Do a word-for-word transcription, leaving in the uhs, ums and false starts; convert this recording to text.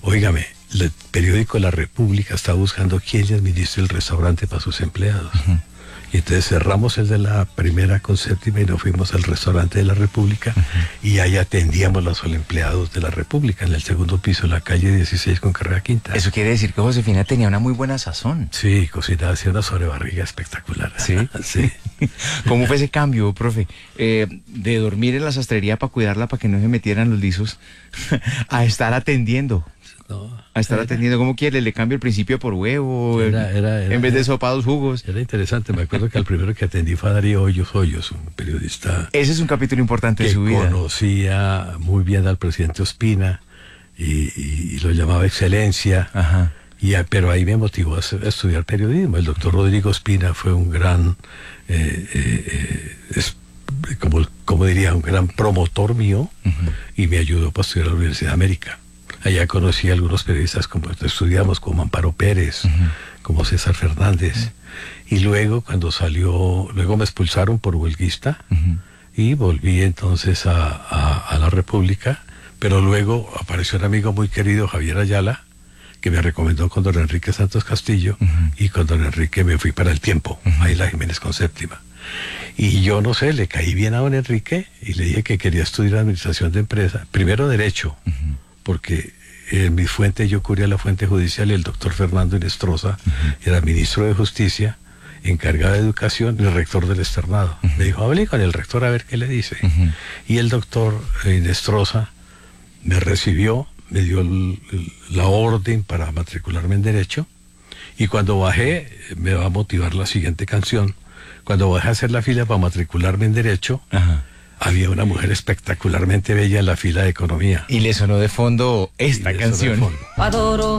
Óigame, el periódico La República está buscando quién le administre el restaurante para sus empleados. Uh-huh. Y entonces cerramos el de la primera con séptima y nos fuimos al restaurante de La República, uh-huh. y ahí atendíamos a los empleados de La República en el segundo piso, en la calle dieciséis con carrera quinta. Eso quiere decir que Josefina tenía una muy buena sazón. Sí, cocinaba, hacía una sobrebarriga espectacular. ¿Sí? Sí. ¿Cómo fue ese cambio, profe? Eh, de dormir en la sastrería para cuidarla, para que no se metieran los lisos, a estar atendiendo. No, a estar era, atendiendo, ¿cómo quiere? ¿Le cambio el principio por huevo? Era, era, era, en vez de sopados, jugos. Era interesante, me acuerdo que al primero que atendí fue a Darío Hoyos Hoyos, un periodista. Ese es un capítulo importante de su vida. Que conocía muy bien al presidente Ospina y, y, y lo llamaba Excelencia. Ajá. Y, pero ahí me motivó a, a estudiar periodismo. El doctor Rodrigo Ospina fue un gran, eh, eh, es, como, como diría, un gran promotor mío, uh-huh. y me ayudó para estudiar a la Universidad de América. Allá conocí a algunos periodistas como estudiamos, como Amparo Pérez, uh-huh. como César Fernández. Uh-huh. Y luego cuando salió, luego me expulsaron por huelguista, uh-huh. y volví entonces a, a, a la República, pero luego apareció un amigo muy querido, Javier Ayala, que me recomendó con don Enrique Santos Castillo, uh-huh. y con don Enrique me fui para El Tiempo, uh-huh. ahí la Jiménez con séptima. Y yo no sé, le caí bien a don Enrique y le dije que quería estudiar administración de empresa, primero derecho, uh-huh. porque en mi fuente yo cubría la fuente judicial y el doctor Fernando Inestrosa uh-huh. era ministro de Justicia, encargado de educación y el rector del externado. Uh-huh. Me dijo, hable con el rector a ver qué le dice. Uh-huh. Y el doctor Inestrosa me recibió, me dio el, el, la orden para matricularme en Derecho, y cuando bajé, me va a motivar la siguiente canción, cuando bajé a hacer la fila para matricularme en Derecho, uh-huh. había una mujer espectacularmente bella en la fila de Economía. Y le sonó de fondo esta canción. Adoro